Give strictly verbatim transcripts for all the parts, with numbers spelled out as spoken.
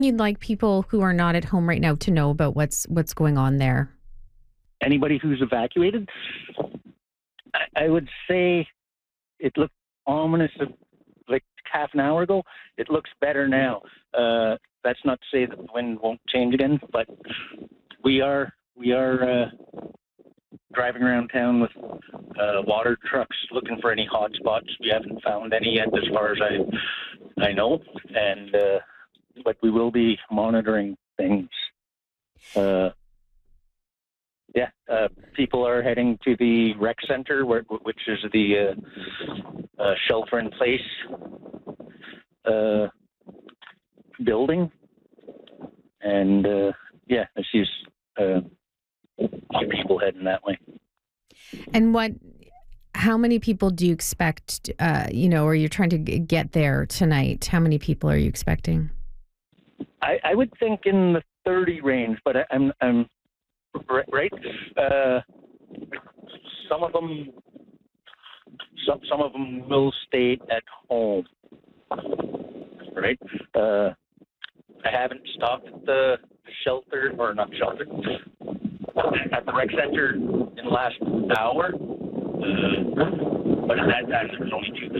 you'd like people who are not at home right now to know about what's what's going on there? Anybody who's evacuated, I, I would say it looked ominous of, like half an hour ago. It looks better now. Uh, that's not to say that the wind won't change again, but we are we are uh, driving around town with uh, water trucks looking for any hot spots. We haven't found any yet, as far as I I know, and uh, but we will be monitoring things. Uh, yeah, uh, people are heading to the rec center, where, which is the uh, uh, shelter-in-place uh, building, and uh, yeah, I see uh, people heading that way. And what? How many people do you expect? Uh, you know, or you're trying to g- get there tonight? How many people are you expecting? I, I would think in the thirty range, but I, I'm I'm right. Uh, some of them, some some of them will stay at home. Right. Uh, I haven't stopped at the shelter, or not shelter, at the rec center in the last hour. Uh, but that actually was only two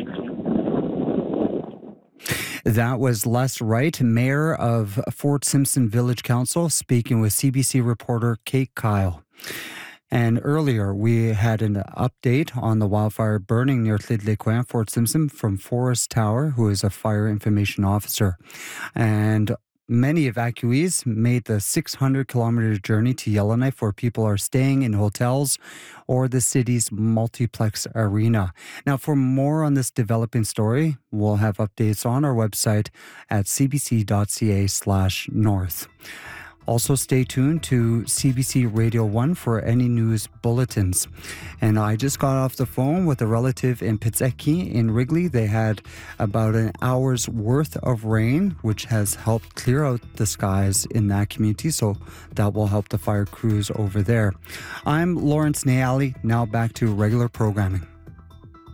weeks. That was Les Wright, Mayor of Fort Simpson Village Council, speaking with C B C reporter Kate Kyle. And earlier, we had an update on the wildfire burning near Llydley-Quin, Fort Simpson, from Forrest Tower, who is a fire information officer. And many evacuees made the six hundred kilometer journey to Yellowknife, where people are staying in hotels or the city's multiplex arena. Now, for more on this developing story, we'll have updates on our website at cbc.ca slash north. Also, stay tuned to C B C Radio one for any news bulletins. And I just got off the phone with a relative in Pitseki in Wrigley. They had about an hour's worth of rain, which has helped clear out the skies in that community. So that will help the fire crews over there. I'm Lawrence Nayali. Now back to regular programming.